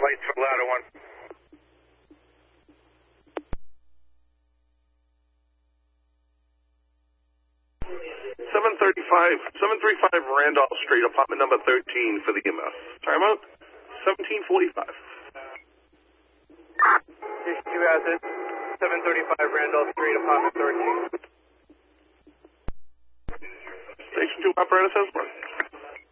lights for ladder 1. 735 Randolph Street, apartment number 13 for the EMS. Time out, 1745. Station 2 has it. 735 Randolph Street, apartment 13. Station 2 operator says,